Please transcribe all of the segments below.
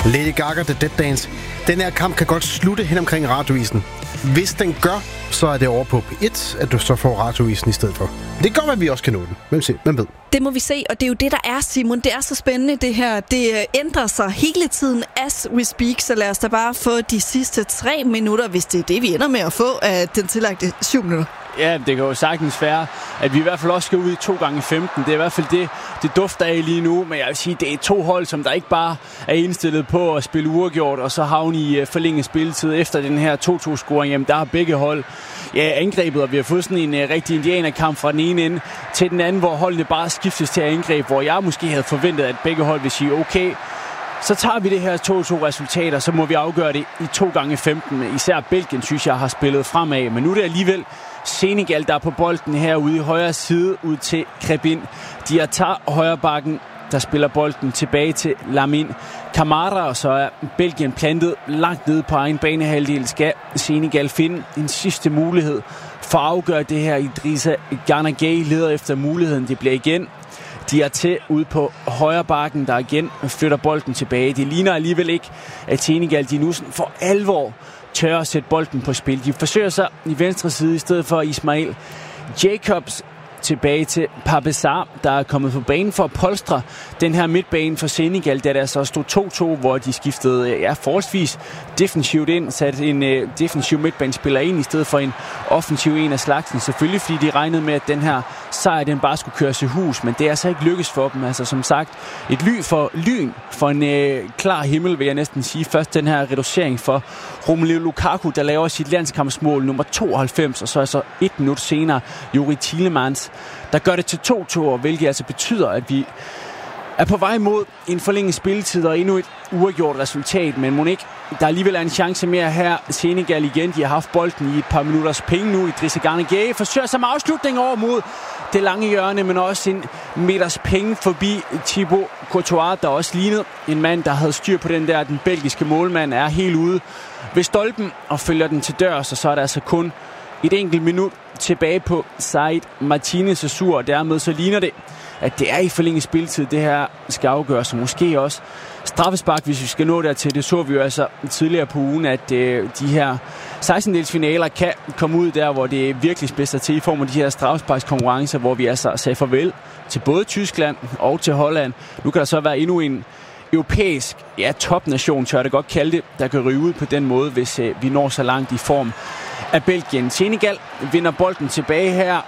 Lady Gaga, The Dead Dance. Den her kamp kan godt slutte hen omkring radioisen. Hvis den gør, så er det over på P1, at du så får radioisen i stedet for. Det kan godt være, at vi også kan nå den. Hvem ved? Det må vi se, og det er jo det, der er, Simon. Det er så spændende, det her. Det ændrer sig hele tiden as we speak, så lad os da bare få de sidste 3 minutter, hvis det er det, vi ender med at få af den tillagte 7 minutter. Ja, det kan jo sagtens være, at vi i hvert fald også skal ud i 2x15. Det er i hvert fald det dufter af lige nu, men jeg vil sige, det er 2 hold, som der ikke bare er indstillet på at spille uafgjort, og så havne i forlænget spilletid efter den her 2-2-scoring. Jamen, der har begge hold angrebet, og vi har fået sådan en rigtig indianerkamp fra den ene ende til den anden, hvor holdene bare skiftes til at angribe, hvor jeg måske havde forventet, at begge hold vil sige, okay, så tager vi det her 2-2-resultat, og så må vi afgøre det i 2x15. Især Belgien, synes jeg, har spillet fremad, men nu er det alligevel Senegal, der er på bolden herude i højre side, ud til Krebin. Diatta højre bakken, der spiller bolden tilbage til Lamine Camara, og så er Belgien plantet langt nede på egen banehalvdel. Skal Senegal finde en sidste mulighed for at afgøre det her? Idrissa Gana Gueye leder efter muligheden. Det bliver igen Diatta ude på højre bakken, der igen flytter bolden tilbage. Det ligner alligevel ikke, at Senegal de nu for alvor tør at sætte bolden på spil. De forsøger sig i venstre side i stedet for Ismail Jacobs. Tilbage til Pabessar, der er kommet på banen for at polstre den her midtbane for Senegal, da der så stod 2-2, hvor de skiftede forholdsvis defensivt ind, satte en defensiv midtbanespiller ind i stedet for en offensiv en af slagsen. Selvfølgelig fordi de regnede med, at den her sejr, den bare skulle køres i hus, men det er altså ikke lykkes for dem. Altså som sagt, et lyn for en klar himmel, vil jeg næsten sige. Først den her reducering for Romelu Lukaku, der laver sit landskampsmål nummer 92, og så altså 1 minut senere Youri Tielemans, der gør det til 2-2, hvilket altså betyder, at vi er på vej mod en forlænget spilletid og endnu et uafgjort resultat, men mon ikke, der alligevel er en chance mere her. Senegal igen, de har haft bolden i et par minutters penge nu. Idrissa Gana Gueye forsøger som afslutning over mod det lange hjørne, men også en meters penge forbi Thibaut Courtois, der også lignede en mand, der havde styr på den der. Den belgiske målmand er helt ude ved stolpen og følger den til dørs, og så er der altså kun et enkelt minut tilbage på Said Martinez' sur, og dermed så ligner det, at det er i forlænget spilletid, det her skal afgøres, og måske også straffespark, hvis vi skal nå dertil. Det så vi jo altså tidligere på ugen, at de her 16-delsfinaler kan komme ud der, hvor det virkelig spidser til i form af de her straffesparkskonkurrencer, hvor vi altså sagde farvel til både Tyskland og til Holland. Nu kan der så være endnu en europæisk topnation, tør jeg det godt kalde det, der kan ryge ud på den måde, hvis vi når så langt i form af Belgien. Senegal vinder bolden tilbage her.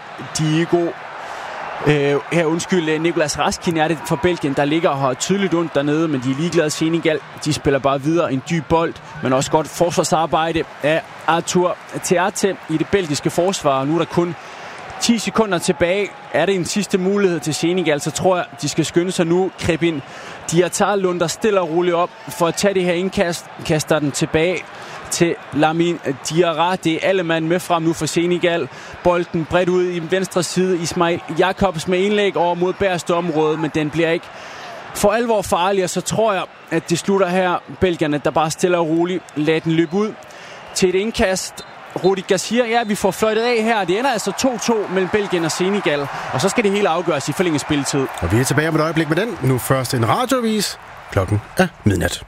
Nicolas Raskin er det for Belgien, der ligger og har tydeligt ondt dernede, men de er ligeglade. Senegal, de spiller bare videre en dyb bold, men også godt forsvarsarbejde af Arthur Théate i det belgiske forsvar. Nu er der kun 10 sekunder tilbage. Er det en sidste mulighed til Senegal, så tror jeg, de skal skynde sig nu. Krebin Diatta lunder stille og roligt op for at tage det her indkast, kaster den tilbage til Lamine Diarra. Det er alle mand med frem nu for Senegal. Bolden bredt ud i den venstre side. Ismail Jacobs med indlæg over mod bagerste område, men den bliver ikke for alvor farlig, og så tror jeg, at det slutter her. Belgierne, der bare stille og roligt lader den løbe ud til et indkast. Rudi Garcia, vi får fløjtet af her. Det ender altså 2-2 mellem Belgien og Senegal, og så skal det hele afgøres i forlænget spilletid. Og vi er tilbage om et øjeblik med den. Nu først en radioavis. Klokken er midnat.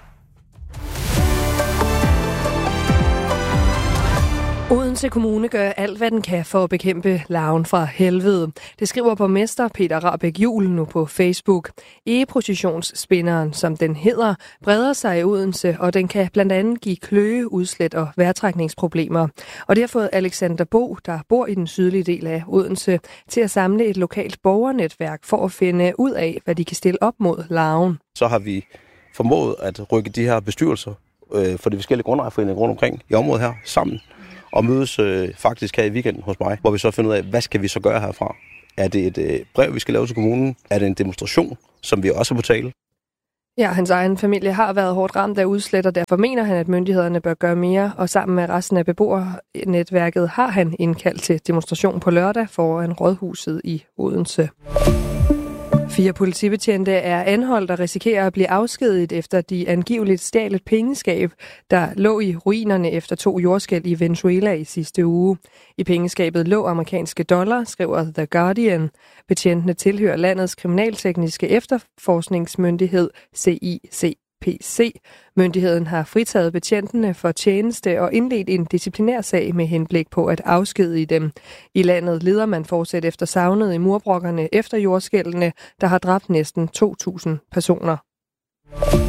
Odense Kommune gør alt, hvad den kan for at bekæmpe larven fra helvede. Det skriver borgmester Peter Rahbæk Juhl nu på Facebook. Egeprocessionsspinderen, som den hedder, breder sig i Odense, og den kan blandt andet give kløe, udslæt og vejrtrækningsproblemer. Og det har fået Alexander Bo, der bor i den sydlige del af Odense, til at samle et lokalt borgernetværk for at finde ud af, hvad de kan stille op mod larven. Så har vi formået at rykke de her bestyrelser for de forskellige grundejerforeninger rundt omkring i området her sammen. Og mødes faktisk her i weekenden hos mig, hvor vi så finder ud af, hvad skal vi så gøre herfra? Er det et brev, vi skal lave til kommunen? Er det en demonstration, som vi også er på tale? Ja, hans egen familie har været hårdt ramt af udslæt, og derfor mener han, at myndighederne bør gøre mere. Og sammen med resten af beboernetværket har han indkaldt til demonstration på lørdag foran Rådhuset i Odense. 4 politibetjente er anholdt og risikerer at blive afskediget, efter de angiveligt stjal et pengeskab, der lå i ruinerne efter 2 jordskælv i Venezuela i sidste uge. I pengeskabet lå amerikanske dollar, skriver The Guardian. Betjentene tilhører landets kriminaltekniske efterforskningsmyndighed CICE. PC. Myndigheden har fritaget betjentene for tjeneste og indledt en disciplinærsag med henblik på at afskedige dem. I landet leder man fortsat efter savnet i murbrokkerne efter jordskælvene, der har dræbt næsten 2.000 personer.